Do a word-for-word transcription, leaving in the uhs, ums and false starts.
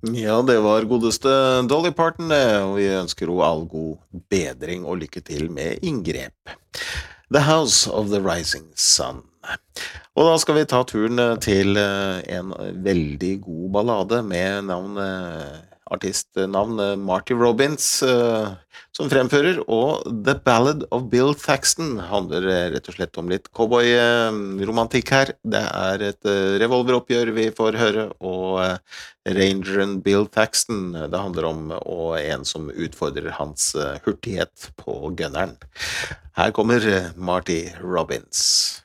Ja, det var godeste Dolly Parton det, og vi ønsker henne all god bedring og lykke til med inngrep. The House of the Rising Sun. Og da skal vi ta turen eh, til eh, en veldig god ballade med navn, eh, artistnavn eh, Marty Robbins, eh, som fremfører, og The Ballad of Bill Thaxton handler eh, rett og slett om litt cowboy-romantikk her. Det er et eh, revolveroppgjør vi får høre, og eh, Rangeren Bill Thaxton, det handler om og en som utfordrer hans eh, hurtighet på gunneren. Her kommer eh, Marty Robbins.